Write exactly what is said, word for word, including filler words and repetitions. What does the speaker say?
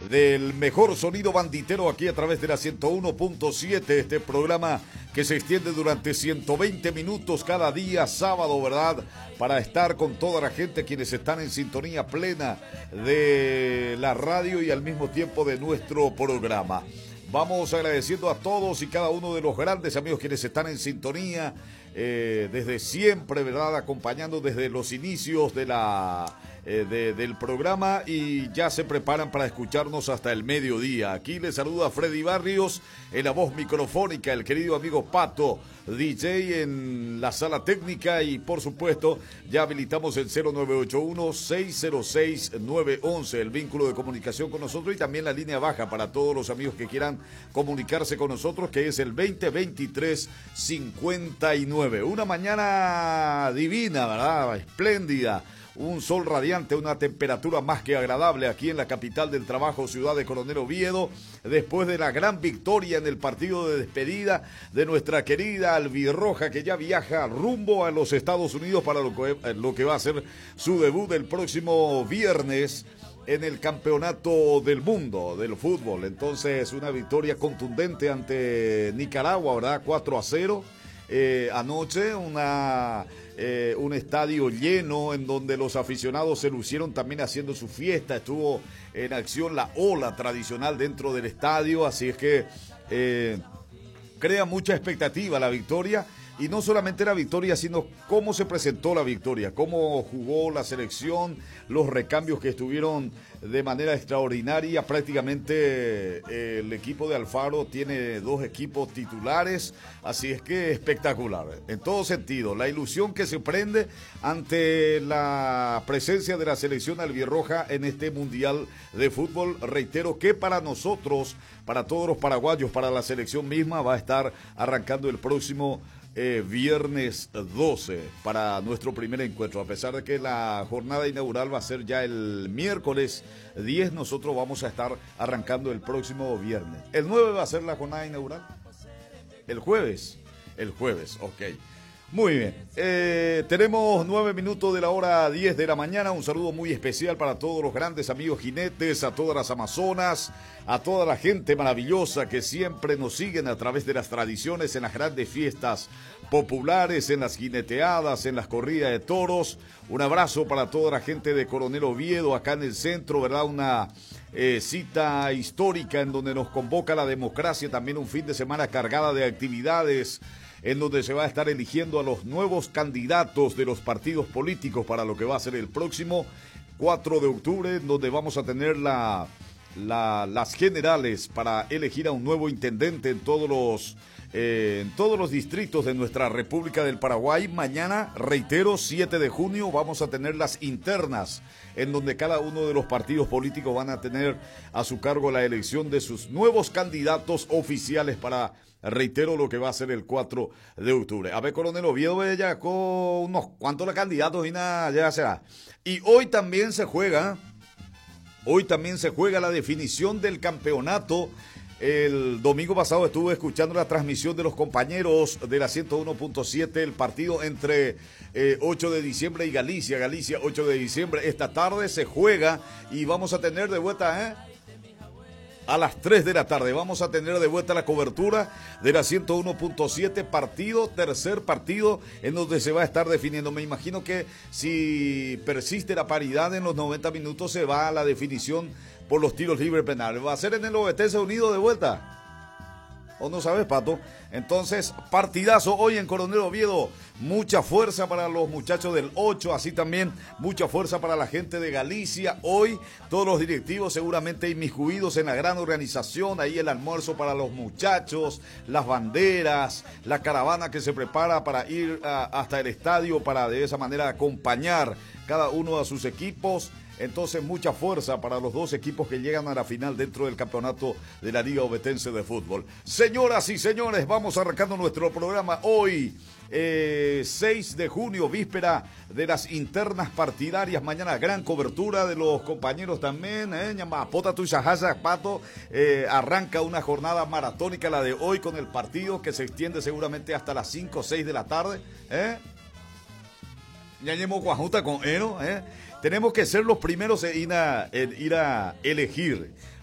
del mejor sonido banditero aquí a través de la ciento uno punto siete, este programa que se extiende durante ciento veinte minutos cada día sábado, ¿verdad? Para estar con toda la gente quienes están en sintonía plena de la radio y al mismo tiempo de nuestro programa. Vamos agradeciendo a todos y cada uno de los grandes amigos quienes están en sintonía eh, desde siempre, ¿verdad? Acompañando desde los inicios de la... Eh, de, del programa y ya se preparan para escucharnos hasta el mediodía. Aquí les saluda Freddy Barrios en la voz microfónica, el querido amigo Pato, D J en la sala técnica y por supuesto ya habilitamos el cero nueve ocho uno, seis cero seis, nueve once, el vínculo de comunicación con nosotros y también la línea baja para todos los amigos que quieran comunicarse con nosotros, que es el veinte veintitrés cincuenta y nueve. Una mañana divina, ¿verdad? Espléndida. Un sol radiante, una temperatura más que agradable aquí en la capital del trabajo, ciudad de Coronel Oviedo, después de la gran victoria en el partido de despedida de nuestra querida albirroja que ya viaja rumbo a los Estados Unidos para lo que, lo que va a ser su debut el próximo viernes en el campeonato del mundo del fútbol. Entonces, una victoria contundente ante Nicaragua, ¿verdad? cuatro a cero. Eh, anoche una eh, un estadio lleno en donde los aficionados se lucieron también haciendo su fiesta. Estuvo en acción la ola tradicional dentro del estadio, así es que eh, crea mucha expectativa la victoria. Y no solamente la victoria, sino cómo se presentó la victoria, cómo jugó la selección, los recambios que estuvieron de manera extraordinaria. Prácticamente eh, el equipo de Alfaro tiene dos equipos titulares, así es que espectacular. En todo sentido, la ilusión que se prende ante la presencia de la selección albirroja en este Mundial de Fútbol. Reitero que para nosotros, para todos los paraguayos, para la selección misma, va a estar arrancando el próximo Eh, viernes doce para nuestro primer encuentro. A pesar de que la jornada inaugural va a ser ya el miércoles diez, nosotros vamos a estar arrancando el próximo viernes. ¿El nueve va a ser la jornada inaugural? ¿El jueves? El jueves, ok. Muy bien, eh, tenemos nueve minutos de la hora diez de la mañana. Un saludo muy especial para todos los grandes amigos jinetes, a todas las amazonas, a toda la gente maravillosa que siempre nos siguen a través de las tradiciones en las grandes fiestas populares, en las jineteadas, en las corridas de toros. Un abrazo para toda la gente de Coronel Oviedo, acá en el centro, ¿verdad? Una eh, cita histórica en donde nos convoca la democracia, también un fin de semana cargada de actividades, en donde se va a estar eligiendo a los nuevos candidatos de los partidos políticos para lo que va a ser el próximo cuatro de octubre, en donde vamos a tener la, la, las generales para elegir a un nuevo intendente en todos los eh, en todos los distritos de nuestra República del Paraguay. Mañana, reitero, siete de junio, vamos a tener las internas, en donde cada uno de los partidos políticos van a tener a su cargo la elección de sus nuevos candidatos oficiales para, reitero, lo que va a ser el cuatro de octubre. A ver, Coronel Oviedo ya con unos cuantos de candidatos y nada, ya será. Y hoy también se juega, hoy también se juega la definición del campeonato. El domingo pasado estuve escuchando la transmisión de los compañeros de la ciento uno punto siete, el partido entre eh, ocho de diciembre y Galicia, Galicia ocho de diciembre. Esta tarde se juega y vamos a tener de vuelta, ¿eh? A las tres de la tarde vamos a tener de vuelta la cobertura de la ciento uno punto siete, partido, tercer partido en donde se va a estar definiendo. Me imagino que si persiste la paridad en los noventa minutos se va a la definición por los tiros libres penales. ¿Va a ser en el O B T C Unido de vuelta? ¿O no sabes, Pato? Entonces, partidazo hoy en Coronel Oviedo. Mucha fuerza para los muchachos del ocho, así también mucha fuerza para la gente de Galicia. Hoy todos los directivos seguramente inmiscuidos en la gran organización. Ahí el almuerzo para los muchachos, las banderas, la caravana que se prepara para ir a, hasta el estadio para de esa manera acompañar cada uno a sus equipos. Entonces, mucha fuerza para los dos equipos que llegan a la final dentro del campeonato de la Liga Ovetense de Fútbol. Señoras y señores, vamos arrancando nuestro programa hoy, eh, seis de junio, víspera de las internas partidarias. Mañana gran cobertura de los compañeros también, eh, Ñamapota, Tuishajasa, Pato, eh, arranca una jornada maratónica la de hoy con el partido que se extiende seguramente hasta las cinco o seis de la tarde, eh. Ñañemo Guajuta con Eno, eh. Tenemos que ser los primeros en ir a, en ir a elegir